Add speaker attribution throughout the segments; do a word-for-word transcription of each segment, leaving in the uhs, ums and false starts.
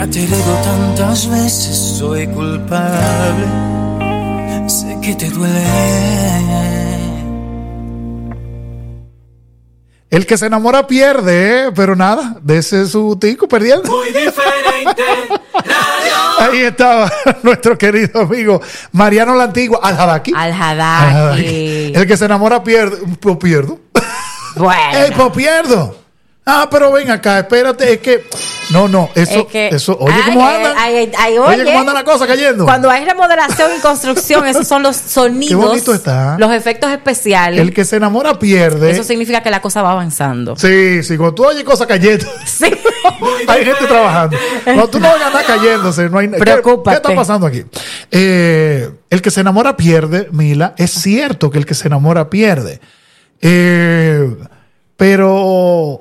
Speaker 1: Ya te digo tantas veces, soy culpable. Sé que te duele.
Speaker 2: El que se enamora pierde, ¿eh? Pero nada, de ese su tico perdiendo.
Speaker 1: Muy diferente. Radio.
Speaker 2: Ahí estaba nuestro querido amigo Mariano la Antigua, Al-Hadaki.
Speaker 3: Al-Hadaki.
Speaker 2: El que se enamora pierde. Pues pierdo.
Speaker 3: Bueno.
Speaker 2: ¡Ey, pues pierdo! Ah, pero ven acá, espérate, es que... No, no, eso,
Speaker 3: Es que-
Speaker 2: eso, oye,
Speaker 3: Ay,
Speaker 2: ¿cómo
Speaker 3: ay,
Speaker 2: andan?
Speaker 3: ay, ay,
Speaker 2: oye,
Speaker 3: oye.
Speaker 2: ¿cómo anda la cosa cayendo?
Speaker 3: Cuando hay remodelación y construcción, esos son los sonidos.
Speaker 2: Qué bonito está.
Speaker 3: Los efectos especiales.
Speaker 2: El que se enamora pierde.
Speaker 3: Eso significa que la cosa va avanzando.
Speaker 2: Sí, sí, cuando tú oyes cosas cayendo,
Speaker 3: Sí.
Speaker 2: hay gente trabajando. Cuando tú no oyes nada cayéndose, no hay nada. ¿Qué,
Speaker 3: Preocúpate.
Speaker 2: ¿Qué está pasando aquí? Eh, el que se enamora pierde, Mila. Es cierto que el que se enamora pierde. Eh, pero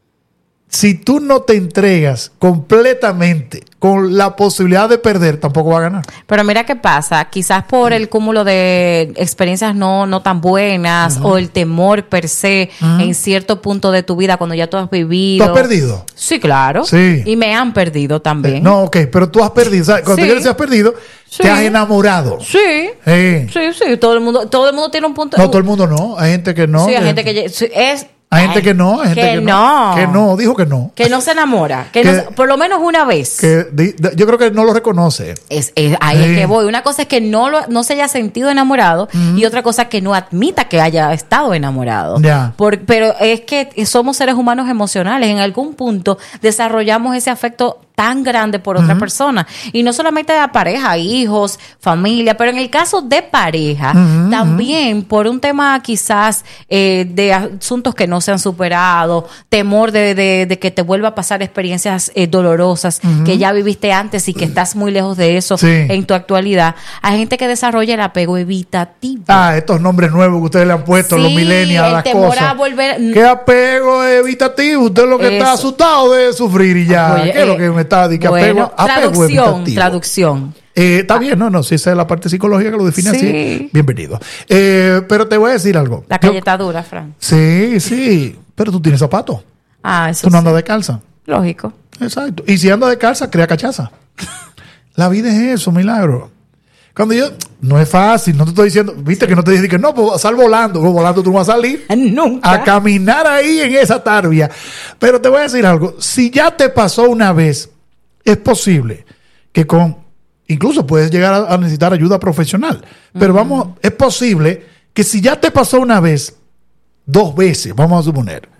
Speaker 2: si tú no te entregas completamente con la posibilidad de perder, tampoco va a ganar.
Speaker 3: Pero mira qué pasa, quizás por el cúmulo de experiencias no, no tan buenas, uh-huh, o el temor per se, uh-huh, en cierto punto de tu vida cuando ya tú has vivido.
Speaker 2: ¿Tú has perdido?
Speaker 3: Sí, claro.
Speaker 2: Sí.
Speaker 3: Y me han perdido también.
Speaker 2: Eh, no, ok, pero tú has perdido. ¿Sabes? Cuando
Speaker 3: Sí.
Speaker 2: tú dices has perdido,
Speaker 3: Sí.
Speaker 2: te has enamorado.
Speaker 3: Sí.
Speaker 2: Sí.
Speaker 3: Sí, sí. Todo el mundo, todo el mundo tiene un punto.
Speaker 2: No, todo el mundo no. Hay gente que no.
Speaker 3: Sí, hay gente que lle- sí, es.
Speaker 2: Hay gente
Speaker 3: ay,
Speaker 2: que no, hay gente que,
Speaker 3: que
Speaker 2: no.
Speaker 3: no.
Speaker 2: Que no, dijo que no.
Speaker 3: Que no se enamora. Que,
Speaker 2: Que-
Speaker 3: no se- por lo menos una vez.
Speaker 2: Que di- de- yo creo que no lo reconoce.
Speaker 3: Es, es- ahí
Speaker 2: Sí.
Speaker 3: es que voy. Una cosa es que no, lo, no se haya sentido enamorado, y otra cosa que no admita que haya estado enamorado.
Speaker 2: Ya.
Speaker 3: Por- pero es que somos seres humanos emocionales. En algún punto desarrollamos ese afecto tan grande por otra persona. Y no solamente de la pareja, hijos, familia, pero en el caso de pareja,
Speaker 2: Ujú,
Speaker 3: también por un tema quizás eh, de asuntos que no se han superado, temor de, de- de que te vuelva a pasar experiencias eh, dolorosas que ya viviste antes y que estás muy lejos de eso
Speaker 2: Sí.
Speaker 3: en tu actualidad. Hay gente que desarrolla el apego evitativo.
Speaker 2: Ah, estos nombres nuevos que ustedes le han puesto,
Speaker 3: Sí,
Speaker 2: los millennials,
Speaker 3: el
Speaker 2: las
Speaker 3: temor
Speaker 2: cosas.
Speaker 3: a volver-
Speaker 2: ¿Qué apego evitativo? Usted lo que está
Speaker 3: Eso.
Speaker 2: asustado de sufrir y ya.
Speaker 3: Oye,
Speaker 2: ¿Qué es lo
Speaker 3: eh,
Speaker 2: que me está diciendo?
Speaker 3: bueno,
Speaker 2: apego, apego
Speaker 3: traducción,
Speaker 2: evitativo.
Speaker 3: traducción.
Speaker 2: Eh, está bien, no, no, si esa es la parte psicológica que lo define
Speaker 3: Sí.
Speaker 2: así, bienvenido. Eh, pero te voy a decir algo.
Speaker 3: La
Speaker 2: Yo-
Speaker 3: calle está dura, Fran.
Speaker 2: Sí, sí, pero tú tienes zapatos.
Speaker 3: Ah, eso
Speaker 2: Tú no
Speaker 3: sí.
Speaker 2: andas de calza.
Speaker 3: Lógico.
Speaker 2: Exacto. Y si andas de calza, crea cachaza. La vida es eso, milagro. Cuando yo, no es fácil, no te estoy diciendo, viste que no te dije que no, pues sal volando, pues volando tú no vas a salir.
Speaker 3: Nunca.
Speaker 2: A caminar ahí en esa tarbia. Pero te voy a decir algo, si ya te pasó una vez, es posible que con, incluso puedes llegar a, a necesitar ayuda profesional, pero vamos, es posible que si ya te pasó una vez, dos veces, vamos a suponer,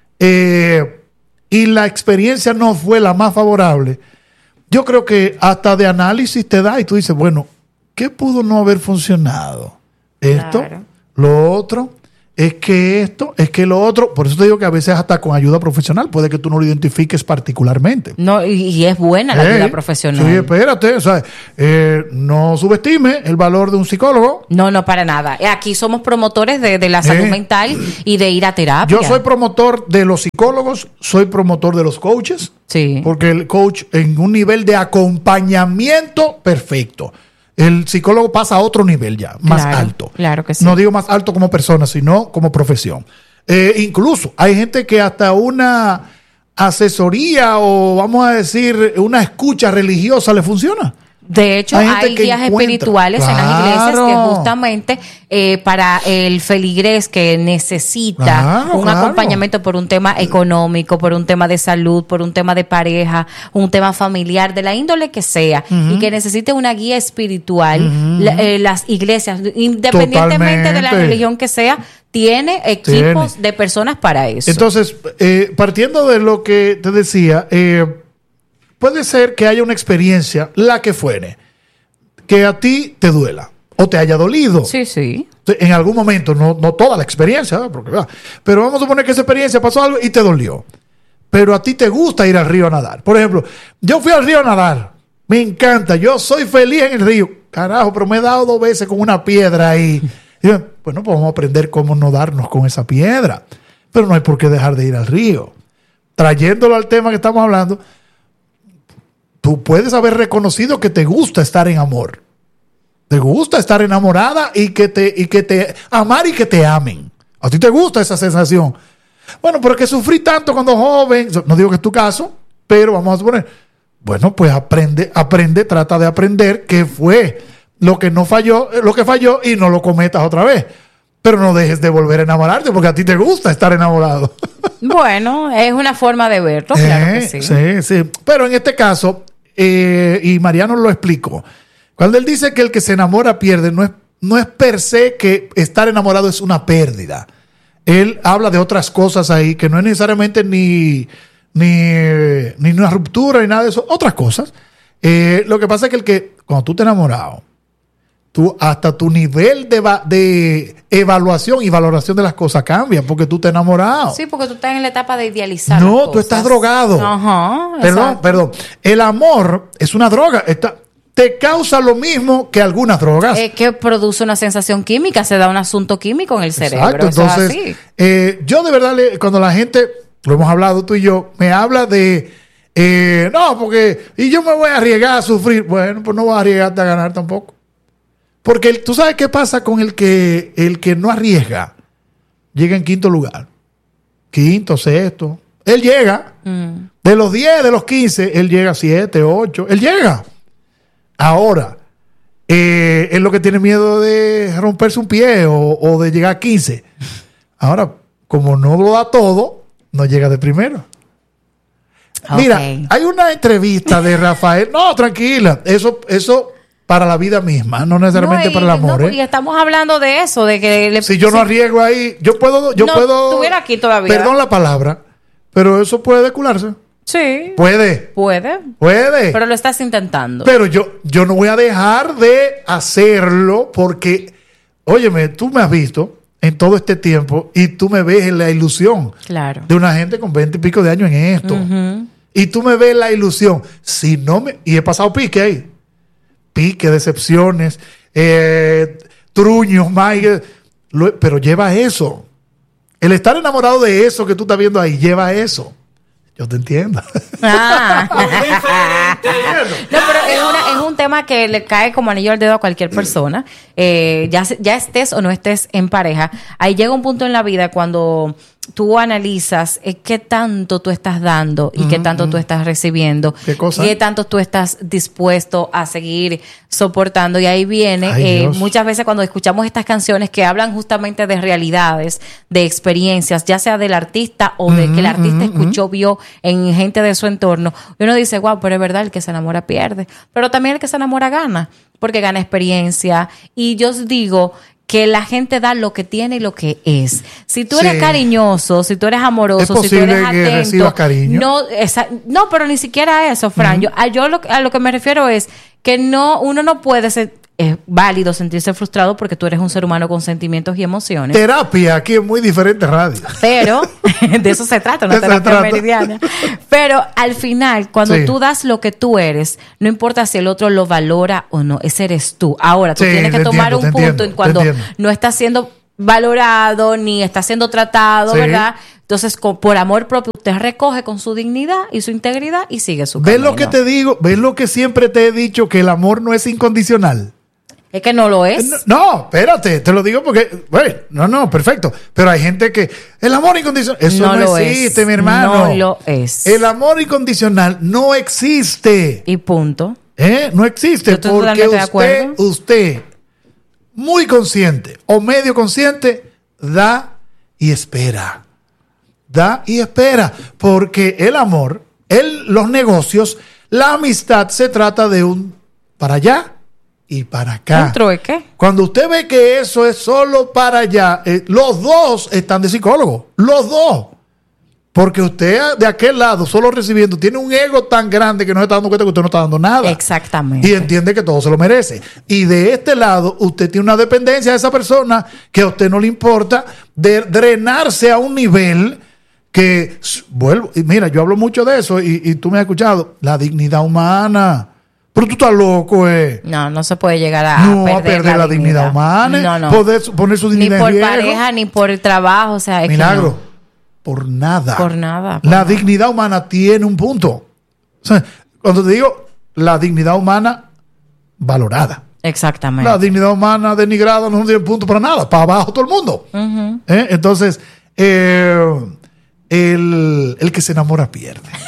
Speaker 2: eh, y la experiencia no fue la más favorable, yo creo que hasta de análisis te da y tú dices, bueno, ¿qué pudo no haber funcionado? Esto,
Speaker 3: Claro.
Speaker 2: lo otro, es que esto, es que lo otro. Por eso te digo que a veces hasta con ayuda profesional puede que tú no lo identifiques particularmente.
Speaker 3: No, y, y es buena la
Speaker 2: Ey,
Speaker 3: ayuda profesional.
Speaker 2: Sí, espérate, o sea, eh, no subestime el valor de un psicólogo.
Speaker 3: No, no, para nada. Aquí somos promotores de, de la salud
Speaker 2: Eh.
Speaker 3: mental y de ir a terapia.
Speaker 2: Yo soy promotor de los psicólogos, soy promotor de los coaches,
Speaker 3: Sí.
Speaker 2: porque el coach en un nivel de acompañamiento perfecto. El psicólogo pasa a otro nivel ya, más
Speaker 3: Claro,
Speaker 2: alto.
Speaker 3: claro que sí.
Speaker 2: No digo más alto como persona, sino como profesión. Eh, incluso hay gente que hasta una asesoría o vamos a decir una escucha religiosa le funciona.
Speaker 3: De hecho,
Speaker 2: Hay
Speaker 3: hay,
Speaker 2: gente que
Speaker 3: guías
Speaker 2: encuentra.
Speaker 3: espirituales en las iglesias que
Speaker 2: Claro.
Speaker 3: justamente eh, para el feligrés que necesita
Speaker 2: Claro,
Speaker 3: un
Speaker 2: claro.
Speaker 3: acompañamiento por un tema económico, por un tema de salud, por un tema de pareja, un tema familiar, de la índole que sea, y que necesite una guía espiritual, la- eh, las iglesias, independientemente de la
Speaker 2: Totalmente.
Speaker 3: religión que sea, tiene equipos de personas para eso.
Speaker 2: Entonces, eh, partiendo de lo que te decía, eh, puede ser que haya una experiencia, la que fuere, que a ti te duela o te haya dolido.
Speaker 3: sí, sí.
Speaker 2: En algún momento, no, no toda la experiencia, ¿verdad? Porque, ¿verdad? Pero vamos a suponer que esa experiencia pasó algo y te dolió. Pero a ti te gusta ir al río a nadar. Por ejemplo, yo fui al río a nadar. Me encanta. Yo soy feliz en el río. Carajo, pero me he dado dos veces con una piedra ahí. Y yo, bueno, pues vamos a aprender cómo no darnos con esa piedra. Pero no hay por qué dejar de ir al río. Trayéndolo al tema que estamos hablando, tú puedes haber reconocido que te gusta estar en amor. Te gusta estar enamorada y que te, y que te amar y que te amen. A ti te gusta esa sensación. Bueno, pero que sufrí tanto cuando joven. No digo que es tu caso, pero vamos a suponer, Bueno, pues aprende, aprende, trata de aprender qué fue lo que no falló, lo que falló y no lo cometas otra vez. Pero no dejes de volver a enamorarte porque a ti te gusta estar enamorado.
Speaker 3: Bueno, es una forma de verlo, claro
Speaker 2: eh,
Speaker 3: que sí.
Speaker 2: Sí, sí. Pero en este caso, eh, y Mariano lo explicó, cuando él dice que el que se enamora pierde, no es, no es per se que estar enamorado es una pérdida. Él habla de otras cosas ahí que no es necesariamente ni, ni, ni una ruptura ni nada de eso, otras cosas. Eh, lo que pasa es que el que, cuando tú te enamorado, tú, hasta tu nivel de, de evaluación y valoración de las cosas cambia porque tú te has enamorado.
Speaker 3: Sí, porque tú estás en la etapa de idealizar.
Speaker 2: No,
Speaker 3: las
Speaker 2: tú
Speaker 3: cosas.
Speaker 2: estás drogado.
Speaker 3: Ajá.
Speaker 2: Perdón,
Speaker 3: Exacto.
Speaker 2: perdón. El amor es una droga. Está, te causa lo mismo que algunas drogas.
Speaker 3: Es que produce una sensación química, se da un asunto químico en el cerebro.
Speaker 2: Exacto.
Speaker 3: Eso
Speaker 2: Entonces,
Speaker 3: es así.
Speaker 2: eh, yo de verdad, le, cuando la gente, lo hemos hablado tú y yo, me habla de, eh, no, porque, y yo me voy a arriesgar a sufrir. Bueno, pues no vas a arriesgarte a ganar tampoco. Porque el, tú sabes qué pasa con el que, el que no arriesga, llega en quinto lugar. Quinto, sexto. Él llega. Mm. De los diez, de los quince, él llega a siete, ocho. Él llega. Ahora, eh, es lo que tiene miedo de romperse un pie o, o de llegar a quince. Ahora, como no lo da todo, no llega de primero. Okay. Mira, hay una entrevista de Rafael. No, tranquila. Eso, eso para la vida misma, no necesariamente no, y, para el amor.
Speaker 3: No,
Speaker 2: ¿eh?
Speaker 3: Y estamos hablando de eso, de que le,
Speaker 2: si yo no arriesgo ahí, yo puedo, yo
Speaker 3: no,
Speaker 2: puedo.
Speaker 3: Estuviera aquí todavía.
Speaker 2: Perdón la palabra, pero eso puede descularse.
Speaker 3: Sí.
Speaker 2: Puede.
Speaker 3: Puede.
Speaker 2: Puede.
Speaker 3: Pero lo estás intentando.
Speaker 2: Pero yo, yo no voy a dejar de hacerlo porque, óyeme, tú me has visto en todo este tiempo y tú me ves en la ilusión.
Speaker 3: Claro.
Speaker 2: De una gente con veinte y pico de años en esto. Uh-huh. Y tú me ves en la ilusión. Si no me, y he pasado pique ahí. Pique, decepciones, eh, truños, más. Lo, pero lleva eso. El estar enamorado de eso que tú estás viendo ahí, lleva eso. Yo te entiendo. Ah.
Speaker 3: No, pero es, una, es un tema que le cae como anillo al dedo a cualquier persona. Eh, ya, ya estés o no estés en pareja, ahí llega un punto en la vida cuando tú analizas eh, qué tanto tú estás dando y uh-huh, qué tanto uh-huh. tú estás recibiendo. ¿Qué cosa? Qué tanto tú estás dispuesto a seguir soportando. Y ahí viene, eh, muchas veces cuando escuchamos estas canciones que hablan justamente de realidades, de experiencias, ya sea del artista o de uh-huh, que el artista uh-huh, escuchó, uh-huh. vio en gente de su entorno. Y uno dice, wow, pero es verdad, el que se enamora pierde. Pero también el que se enamora gana, porque gana experiencia. Y yo os digo que la gente da lo que tiene y lo que es. Si tú eres sí. cariñoso, si tú eres amoroso, si tú eres atento,
Speaker 2: que recibas cariño.
Speaker 3: No, esa, no, pero ni siquiera eso, Fran. Uh-huh. Yo, a, yo lo, a lo que me refiero es que no, uno no puede ser, es válido sentirse frustrado porque tú eres un ser humano con sentimientos y emociones.
Speaker 2: Terapia, aquí es muy diferente radio.
Speaker 3: Pero, de eso se trata, una terapia trata. meridiana. Pero al final, cuando sí. tú das lo que tú eres, no importa si el otro lo valora o no, ese eres tú. Ahora, tú sí, tienes que tomar entiendo, un punto entiendo, en cuando no estás siendo valorado ni está siendo tratado, sí. ¿verdad? Entonces, con, por amor propio, usted recoge con su dignidad y su integridad y sigue su camino.
Speaker 2: ¿Ves lo que te digo? ¿Ves lo que siempre te he dicho? Que el amor no es incondicional.
Speaker 3: Es que no lo es.
Speaker 2: No, no, espérate, te lo digo porque, bueno, no, no, perfecto. Pero hay gente que, el amor incondicional, eso no, no existe, es. mi hermano.
Speaker 3: No lo es.
Speaker 2: El amor incondicional no existe.
Speaker 3: Y punto.
Speaker 2: ¿Eh? No existe porque usted, usted, muy consciente o medio consciente, da y espera. Da y espera. Porque el amor, el, los negocios, la amistad se trata de un para allá y para acá.
Speaker 3: ¿Un trueque?
Speaker 2: Cuando usted ve que eso es solo para allá, eh, los dos están de psicólogo. Los dos. Porque usted de aquel lado, solo recibiendo, tiene un ego tan grande que no se está dando cuenta que usted no está dando nada.
Speaker 3: Exactamente.
Speaker 2: Y entiende que todo se lo merece. Y de este lado, usted tiene una dependencia de esa persona que a usted no le importa de drenarse a un nivel que, vuelvo, y mira, yo hablo mucho de eso y, y tú me has escuchado, la dignidad humana. Pero tú estás loco, eh.
Speaker 3: No, no se puede llegar a,
Speaker 2: no,
Speaker 3: perder,
Speaker 2: a perder la, la dignidad. dignidad humana.
Speaker 3: No, no.
Speaker 2: Poder poner su dignidad
Speaker 3: ni por
Speaker 2: en riesgo.
Speaker 3: pareja, ni por el trabajo. O sea, es
Speaker 2: Milagro.
Speaker 3: que no.
Speaker 2: Por nada.
Speaker 3: Por nada. Por
Speaker 2: la
Speaker 3: nada.
Speaker 2: dignidad humana tiene un punto. O sea, cuando te digo la dignidad humana valorada.
Speaker 3: Exactamente.
Speaker 2: La dignidad humana denigrada no tiene punto para nada. Para abajo todo el mundo.
Speaker 3: Uh-huh.
Speaker 2: ¿Eh? Entonces, eh, el, el que se enamora pierde.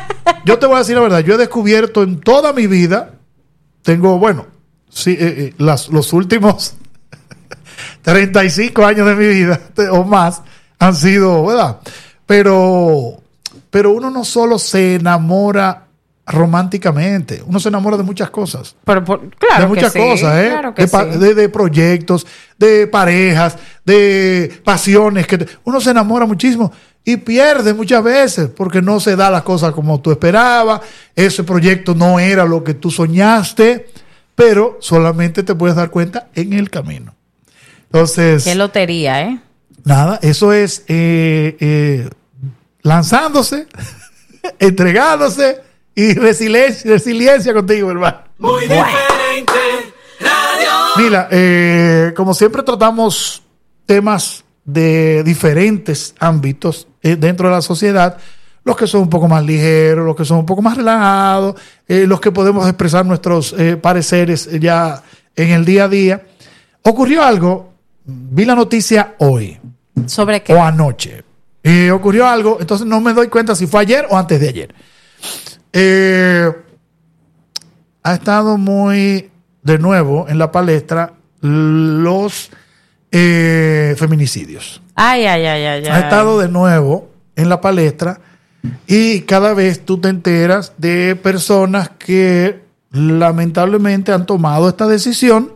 Speaker 2: yo te voy a decir la verdad, yo he descubierto en toda mi vida, tengo, bueno, sí, eh, eh, las, los últimos treinta y cinco años de mi vida o más han sido, ¿verdad? Pero, pero uno no solo se enamora románticamente, uno se enamora de muchas cosas.
Speaker 3: Pero, por, claro
Speaker 2: de muchas
Speaker 3: que sí,
Speaker 2: cosas, ¿eh?
Speaker 3: Claro que
Speaker 2: de,
Speaker 3: sí.
Speaker 2: de, de proyectos, de parejas, de pasiones. Que te, uno se enamora muchísimo y pierde muchas veces porque no se da las cosas como tú esperabas. Ese proyecto no era lo que tú soñaste, pero solamente te puedes dar cuenta en el camino. Entonces,
Speaker 3: qué lotería, ¿eh?
Speaker 2: Nada, eso es eh, eh, lanzándose, entregándose y resiliencia, resiliencia contigo, hermano.
Speaker 1: Muy diferente radio.
Speaker 2: Mira, eh, como siempre tratamos temas de diferentes ámbitos eh, dentro de la sociedad, los que son un poco más ligeros, los que son un poco más relajados, eh, los que podemos expresar nuestros eh, pareceres ya en el día a día. Ocurrió algo, vi la noticia hoy.
Speaker 3: ¿Sobre qué?
Speaker 2: O anoche. Y ocurrió algo, entonces no me doy cuenta si fue ayer o antes de ayer. Eh, ha estado muy de nuevo en la palestra los eh, feminicidios.
Speaker 3: Ay, ay, ay, ay.
Speaker 2: Ha
Speaker 3: ay.
Speaker 2: estado de nuevo en la palestra y cada vez tú te enteras de personas que lamentablemente han tomado esta decisión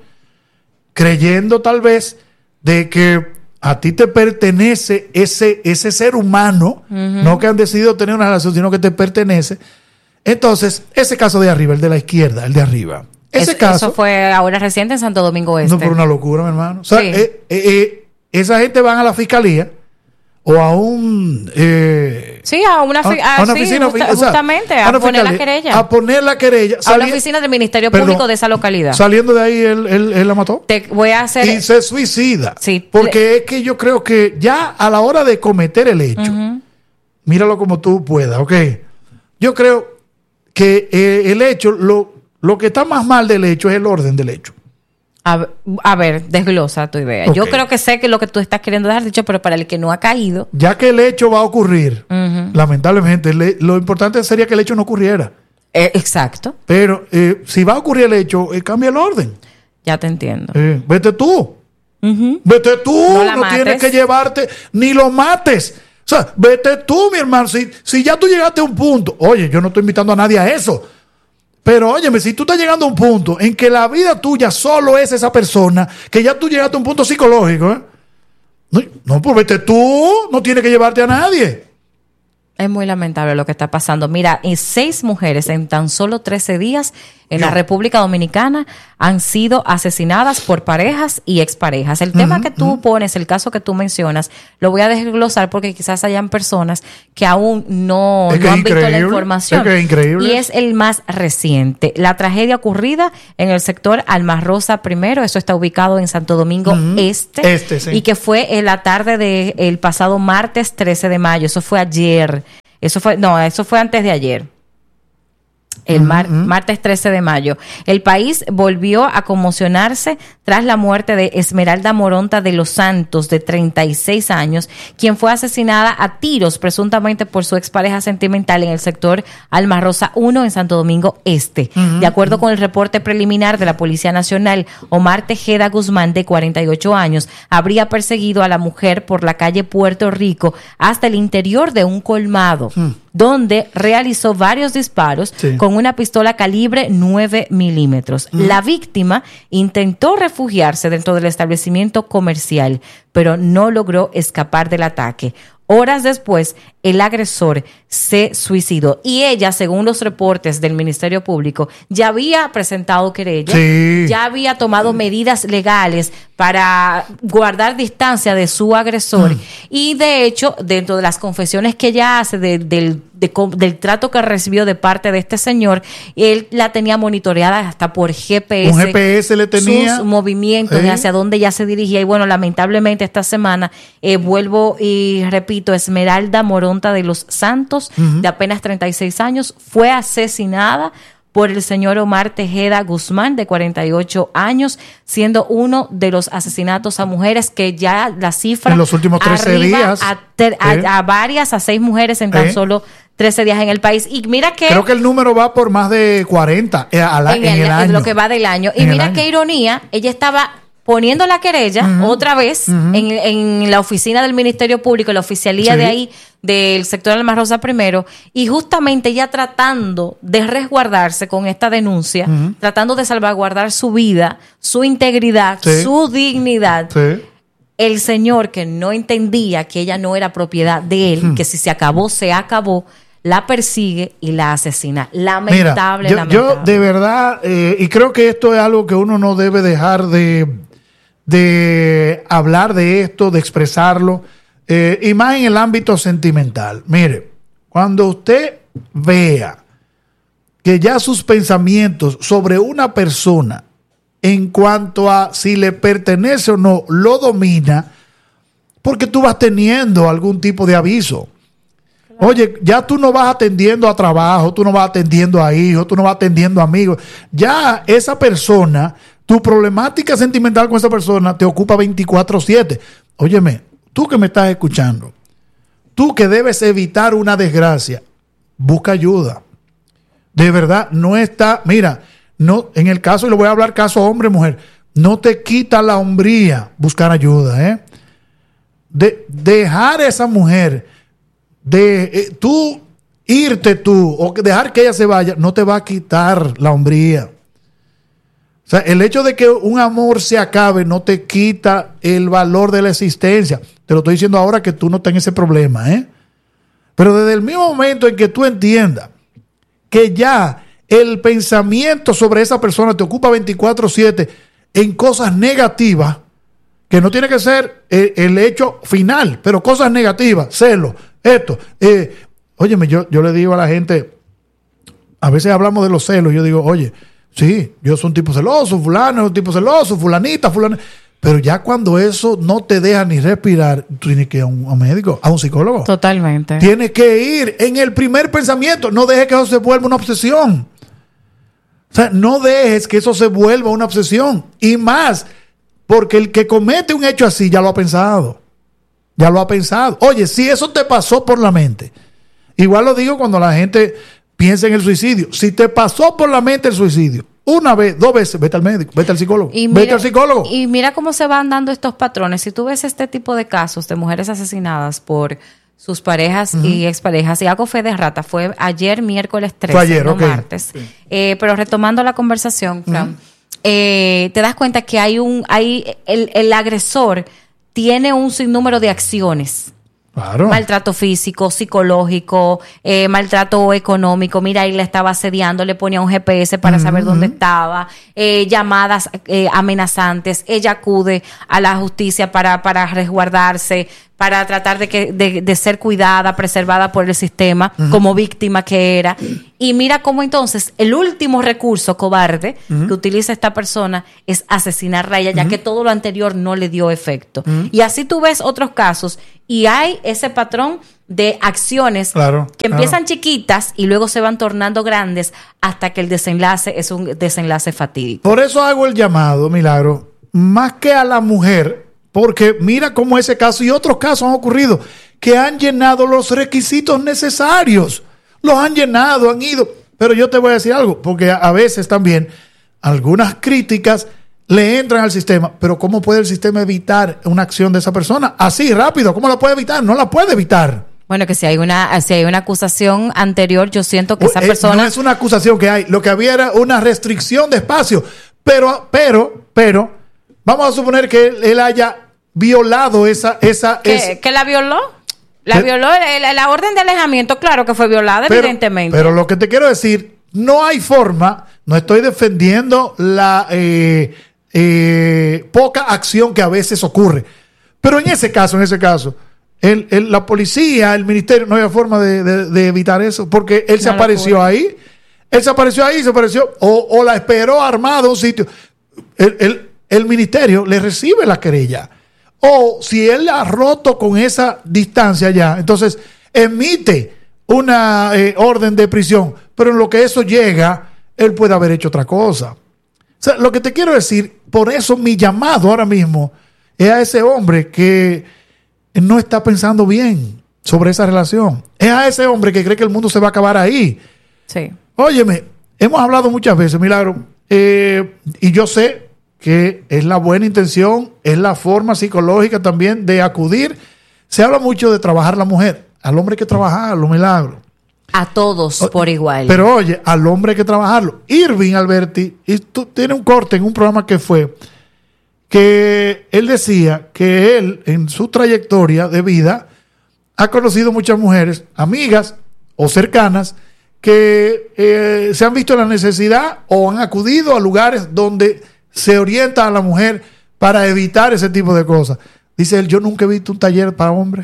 Speaker 2: creyendo tal vez de que a ti te pertenece ese, ese ser humano, uh-huh. no que han decidido tener una relación, sino que te pertenece. Entonces, ese caso de arriba, el de la izquierda, el de arriba. Ese
Speaker 3: es,
Speaker 2: caso.
Speaker 3: Eso fue ahora reciente en Santo Domingo Este.
Speaker 2: No, por una locura, mi hermano. O sea,
Speaker 3: sí.
Speaker 2: eh, eh, eh, esa gente van a la fiscalía o a un. Eh,
Speaker 3: sí, a una, fi-
Speaker 2: a, a una
Speaker 3: sí,
Speaker 2: oficina.
Speaker 3: justa,
Speaker 2: O sea,
Speaker 3: justamente,
Speaker 2: a,
Speaker 3: a poner la querella.
Speaker 2: A poner la querella.
Speaker 3: A una oficina del Ministerio Público
Speaker 2: perdón,
Speaker 3: de esa localidad.
Speaker 2: Saliendo de ahí, él, él, él la mató.
Speaker 3: Te voy a hacer.
Speaker 2: Y se suicida.
Speaker 3: Sí.
Speaker 2: Porque
Speaker 3: Le...
Speaker 2: es que yo creo que ya a la hora de cometer el hecho, uh-huh. míralo como tú puedas, ¿ok? Yo creo que eh, el hecho, lo, lo que está más mal del hecho es el orden del hecho.
Speaker 3: A, a ver, desglosa tu idea. Okay. Yo creo que sé que lo que tú estás queriendo dejar dicho, pero para el que no ha caído.
Speaker 2: Ya que el hecho va a ocurrir, uh-huh. lamentablemente, le, lo importante sería que el hecho no ocurriera.
Speaker 3: Eh, exacto.
Speaker 2: Pero eh, si va a ocurrir el hecho, eh, cambia el orden.
Speaker 3: Ya te entiendo.
Speaker 2: Eh, vete tú.
Speaker 3: Uh-huh.
Speaker 2: Vete tú.
Speaker 3: No,
Speaker 2: no tienes que llevarte, ni lo mates. O sea, vete tú, mi hermano. Si, si ya tú llegaste a un punto, oye, yo no estoy invitando a nadie a eso. Pero óyeme, si tú estás llegando a un punto en que la vida tuya solo es esa persona, que ya tú llegaste a un punto psicológico, ¿eh? No, no, pues vete tú, no tienes que llevarte a nadie.
Speaker 3: Es muy lamentable lo que está pasando. Mira, en seis mujeres en tan solo trece días en no. la República Dominicana han sido asesinadas por parejas y exparejas. El uh-huh, tema que tú uh-huh. pones, el caso que tú mencionas, lo voy a desglosar porque quizás hayan personas que aún no,
Speaker 2: es que
Speaker 3: no han
Speaker 2: visto
Speaker 3: la información.
Speaker 2: Es que es increíble.
Speaker 3: Y es el más reciente. La tragedia ocurrida en el sector Almarrosa primero, eso está ubicado en Santo Domingo uh-huh. Este,
Speaker 2: este sí.
Speaker 3: y que fue en la tarde del pasado martes trece de mayo. Eso fue ayer. Eso fue, no, eso fue antes de ayer. El mar, uh-huh. martes trece de mayo. El país volvió a conmocionarse tras la muerte de Esmeralda Moronta de los Santos, de treinta y seis años, quien fue asesinada a tiros presuntamente por su expareja sentimental en el sector Almarrosa uno en Santo Domingo Este. Uh-huh. De acuerdo con el reporte preliminar de la Policía Nacional, Omar Tejeda Guzmán, de cuarenta y ocho años, habría perseguido a la mujer por la calle Puerto Rico hasta el interior de un colmado, uh-huh. donde realizó varios disparos sí. con una pistola calibre nueve milímetros. Uh-huh. La víctima intentó refugiarse dentro del establecimiento comercial, pero no logró escapar del ataque. Horas después, el agresor se suicidó. Y ella, según los reportes del Ministerio Público, ya había presentado querella, sí. ya había tomado medidas legales para guardar distancia de su agresor. Mm. Y de hecho, dentro de las confesiones que ella hace de, del, de, del trato que recibió de parte de este señor, él la tenía monitoreada hasta por G P S.
Speaker 2: Un G P S le tenía.
Speaker 3: Sus movimientos, ¿eh? Hacia dónde ella se dirigía. Y bueno, lamentablemente esta semana, eh, vuelvo y repito, Esmeralda Moronta de los Santos, uh-huh. de apenas treinta y seis años, fue asesinada por el señor Omar Tejeda Guzmán, de cuarenta y ocho años, siendo uno de los asesinatos a mujeres que ya la cifra
Speaker 2: en los últimos trece días
Speaker 3: a, ter,
Speaker 2: ¿eh?
Speaker 3: a, a varias, a seis mujeres en tan ¿Eh? solo trece días en el país. Y mira que
Speaker 2: creo que el número va por más de cuarenta eh, a la, en, en el, el año.
Speaker 3: Lo que va del año. Y mira qué ironía, ella estaba poniendo la querella uh-huh. otra vez uh-huh. en, en la oficina del Ministerio Público, la oficialía sí. de ahí, del sector Alma Rosa primero, y justamente ella tratando de resguardarse con esta denuncia, uh-huh. tratando de salvaguardar su vida, su integridad, sí. su dignidad. Sí. El señor, que no entendía que ella no era propiedad de él, uh-huh. que si se acabó, se acabó, la persigue y la asesina. Lamentable,
Speaker 2: Mira, yo,
Speaker 3: lamentable.
Speaker 2: Yo de verdad, eh, y creo que esto es algo que uno no debe dejar de... de hablar de esto, de expresarlo, eh, y más en el ámbito sentimental. Mire, cuando usted vea que ya sus pensamientos sobre una persona en cuanto a si le pertenece o no, lo domina, porque tú vas teniendo algún tipo de aviso. Claro. Oye, ya tú no vas atendiendo a trabajo, tú no vas atendiendo a hijos, tú no vas atendiendo a amigos. Ya esa persona... Tu problemática sentimental con esa persona te ocupa veinticuatro siete. Óyeme, tú que me estás escuchando, tú que debes evitar una desgracia, busca ayuda. De verdad, no está, mira, no, en el caso, y le voy a hablar caso hombre, mujer, no te quita la hombría buscar ayuda, ¿eh? De, dejar a esa mujer, de eh, tú irte tú, o dejar que ella se vaya, no te va a quitar la hombría. O sea, el hecho de que un amor se acabe no te quita el valor de la existencia. Te lo estoy diciendo ahora que tú no tengas ese problema, ¿eh? Pero desde el mismo momento en que tú entiendas que ya el pensamiento sobre esa persona te ocupa veinticuatro siete en cosas negativas, que no tiene que ser el, el hecho final, pero cosas negativas, celos, esto. Eh, óyeme, yo, yo le digo a la gente, a veces hablamos de los celos, yo digo, oye, sí, yo soy un tipo celoso, fulano es un tipo celoso, fulanita, fulana. Pero ya cuando eso no te deja ni respirar, tú tienes que ir a un, a un médico, a un psicólogo.
Speaker 3: Totalmente.
Speaker 2: Tienes que ir en el primer pensamiento. No dejes que eso se vuelva una obsesión. O sea, no dejes que eso se vuelva una obsesión. Y más, porque el que comete un hecho así ya lo ha pensado. Ya lo ha pensado. Oye, si eso te pasó por la mente. Igual lo digo cuando la gente... piensa en el suicidio. Si te pasó por la mente el suicidio, una vez, dos veces, vete al médico, vete al psicólogo.
Speaker 3: Y mira,
Speaker 2: vete al psicólogo.
Speaker 3: Y mira cómo se van dando estos patrones. Si tú ves este tipo de casos de mujeres asesinadas por sus parejas uh-huh. y exparejas, y hago fe de rata, fue ayer miércoles trece, fue ayer, no okay. martes. Sí. Eh, pero retomando la conversación, Fran, uh-huh. eh, te das cuenta que hay un, hay el, el agresor tiene un sinnúmero de acciones.
Speaker 2: Claro.
Speaker 3: Maltrato físico, psicológico, eh, maltrato económico. Mira, ahí le estaba asediando, le ponía un G P S para uh-huh. saber dónde estaba, eh, llamadas eh, amenazantes. Ella acude a la justicia para, para resguardarse, para tratar de, que, de, de ser cuidada, preservada por el sistema, uh-huh. como víctima que era. Y mira cómo entonces el último recurso cobarde uh-huh. que utiliza esta persona es asesinarla a ella, uh-huh. ya que todo lo anterior no le dio efecto. Uh-huh. Y así tú ves otros casos y hay ese patrón de acciones
Speaker 2: claro,
Speaker 3: que empiezan claro. chiquitas y luego se van tornando grandes hasta que el desenlace es un desenlace fatídico.
Speaker 2: Por eso hago el llamado, Milagro, más que a la mujer, porque mira cómo ese caso y otros casos han ocurrido que han llenado los requisitos necesarios. Los han llenado, han ido. Pero yo te voy a decir algo, porque a veces también algunas críticas le entran al sistema. Pero ¿cómo puede el sistema evitar una acción de esa persona? Así, rápido. ¿Cómo la puede evitar? No la puede evitar.
Speaker 3: Bueno, que si hay una si hay una acusación anterior, yo siento que esa
Speaker 2: eh,
Speaker 3: persona...
Speaker 2: No es una acusación que hay. Lo que había era una restricción de espacio. Pero, pero, pero, vamos a suponer que él, él haya violado esa... esa
Speaker 3: ¿Que,
Speaker 2: esa,
Speaker 3: ¿que la violó? La violó, la, la orden de alejamiento, claro que fue violada,
Speaker 2: pero,
Speaker 3: evidentemente.
Speaker 2: Pero lo que te quiero decir, no hay forma, no estoy defendiendo la eh, eh, poca acción que a veces ocurre. Pero en ese caso, en ese caso, el, el, la policía, el ministerio, no había forma de, de, de evitar eso, porque él se apareció ahí, él se apareció ahí, se apareció, o, o la esperó armada a un sitio. El, el, el ministerio le recibe la querella. O si él ha roto con esa distancia ya, entonces emite una eh, orden de prisión. Pero en lo que eso llega, él puede haber hecho otra cosa. O sea, lo que te quiero decir, por eso mi llamado ahora mismo es a ese hombre que no está pensando bien sobre esa relación. Es a ese hombre que cree que el mundo se va a acabar ahí.
Speaker 3: Sí.
Speaker 2: Óyeme, hemos hablado muchas veces, Milagro, eh, y yo sé que es la buena intención, es la forma psicológica también de acudir. Se habla mucho de trabajar la mujer. Al hombre hay que trabajarlo, Milagro.
Speaker 3: A todos
Speaker 2: O-
Speaker 3: por igual.
Speaker 2: Pero oye, al hombre hay que trabajarlo. Irving Alberti, y tú tienes un corte en un programa que fue, que él decía que él, en su trayectoria de vida, ha conocido muchas mujeres, amigas o cercanas, que eh, se han visto en la necesidad o han acudido a lugares donde se orienta a la mujer para evitar ese tipo de cosas. Dice él, yo nunca he visto un taller para hombres.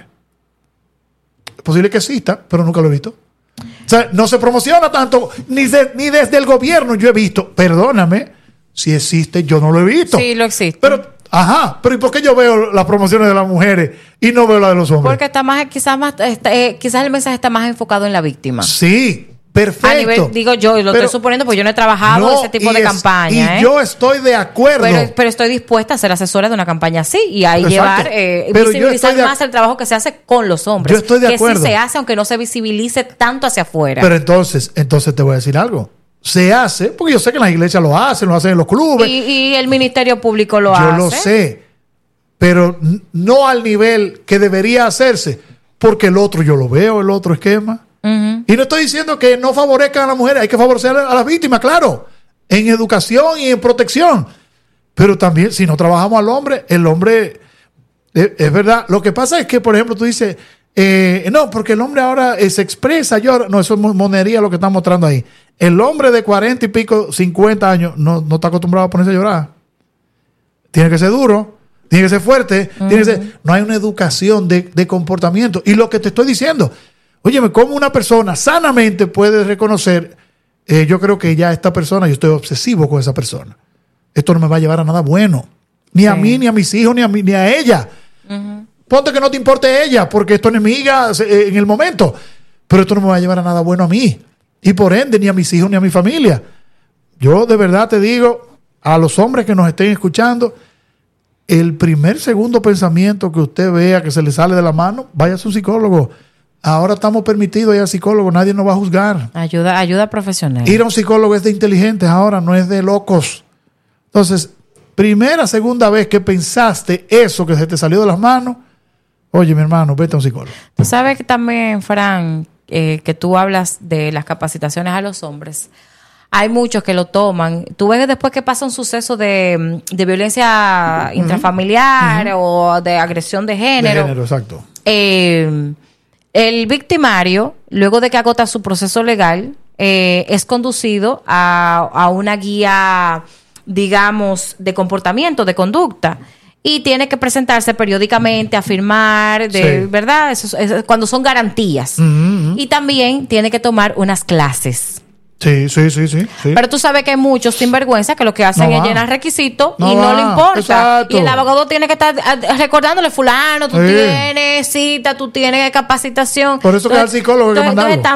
Speaker 2: Es posible que exista, pero nunca lo he visto. O sea, no se promociona tanto, ni, de- ni desde el gobierno yo he visto. Perdóname, si existe, yo no lo he visto.
Speaker 3: Sí, lo existe.
Speaker 2: Pero, ajá, pero ¿y por qué yo veo las promociones de las mujeres y no veo la de los hombres?
Speaker 3: Porque está más, quizás más, está, eh, quizás el mensaje está más enfocado en la víctima.
Speaker 2: Sí, perfecto.
Speaker 3: A nivel, digo yo, y lo
Speaker 2: Pero-
Speaker 3: estoy suponiendo porque yo no he trabajado
Speaker 2: No,
Speaker 3: ese tipo
Speaker 2: y
Speaker 3: de
Speaker 2: es-
Speaker 3: campaña.
Speaker 2: Y
Speaker 3: ¿eh?
Speaker 2: yo estoy de acuerdo.
Speaker 3: Pero, pero estoy dispuesta a ser asesora de una campaña así y ahí
Speaker 2: Exacto.
Speaker 3: llevar, eh,
Speaker 2: Pero yo
Speaker 3: visibilizar
Speaker 2: estoy de-
Speaker 3: más el trabajo que se hace con los hombres.
Speaker 2: Yo estoy de
Speaker 3: que
Speaker 2: acuerdo.
Speaker 3: sí se hace, aunque no se visibilice tanto hacia afuera.
Speaker 2: Pero entonces, entonces te voy a decir algo. Se hace, porque yo sé que en las iglesias lo hacen, lo hacen en los clubes.
Speaker 3: y, y el Ministerio Público lo
Speaker 2: yo
Speaker 3: hace.
Speaker 2: lo sé. Pero n- no al nivel que debería hacerse. Porque el otro, yo lo veo, el otro esquema.
Speaker 3: Ujú.
Speaker 2: Y no estoy diciendo que no favorezcan a las mujeres, hay que favorecer a las víctimas, claro, en educación y en protección. Pero también, si no trabajamos al hombre, el hombre, es, es verdad. Lo que pasa es que, por ejemplo, tú dices, eh, no, porque el hombre ahora eh, se expresa, llora. No, eso es mo- monería lo que están mostrando ahí. El hombre de cuarenta y pico, cincuenta años, no, no está acostumbrado a ponerse a llorar. Tiene que ser duro. Tiene que ser fuerte, uh-huh. tiene que ser, no hay una educación de, de comportamiento. Y lo que te estoy diciendo, óyeme, cómo una persona sanamente puede reconocer, eh, yo creo que ya esta persona, yo estoy obsesivo con esa persona. Esto no me va a llevar a nada bueno. Ni sí. a mí, ni a mis hijos, ni a, mí, ni a ella. Uh-huh. Ponte que no te importe ella, porque esto es enemiga eh, en el momento. Pero esto no me va a llevar a nada bueno a mí. Y por ende, ni a mis hijos, ni a mi familia. Yo de verdad te digo, a los hombres que nos estén escuchando, el primer, segundo pensamiento que usted vea que se le sale de la mano, vaya a su psicólogo. Ahora estamos permitidos ir al psicólogo, nadie nos va a juzgar.
Speaker 3: Ayuda, ayuda profesional.
Speaker 2: Ir a un psicólogo es de inteligentes ahora, no es de locos. Entonces, primera, segunda vez que pensaste eso que se te salió de las manos, oye, mi hermano, vete a un psicólogo.
Speaker 3: Tú sabes que también, Fran, eh, que tú hablas de las capacitaciones a los hombres. Hay muchos que lo toman. Tú ves que después que pasa un suceso de, de violencia uh-huh. intrafamiliar uh-huh. o de agresión de género.
Speaker 2: De género, exacto.
Speaker 3: Eh, el victimario, luego de que agota su proceso legal, eh, es conducido a, a una guía, digamos, de comportamiento, de conducta. Y tiene que presentarse periódicamente a firmar, de, sí. ¿verdad? Eso, eso, cuando son garantías. Uh-huh. Y también tiene que tomar unas clases.
Speaker 2: Sí, sí, sí, sí, sí.
Speaker 3: Pero tú sabes que hay muchos sinvergüenza que lo que hacen
Speaker 2: no
Speaker 3: es
Speaker 2: va.
Speaker 3: llenar requisitos
Speaker 2: no
Speaker 3: y no
Speaker 2: va.
Speaker 3: le importa.
Speaker 2: Exacto.
Speaker 3: Y el abogado tiene que estar recordándole, fulano, tú sí. tienes cita, tú tienes capacitación.
Speaker 2: Por eso que al psicólogo hay que mandarlo.